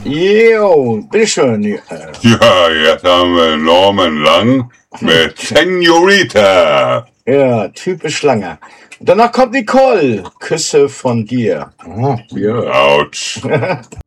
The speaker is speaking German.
Jo, bitteschön. Ja, jetzt haben wir Norman Lang mit Senorita. Ja, typisch Lange. Danach kommt Nicole. Küsse von dir. Oh, ja. Autsch.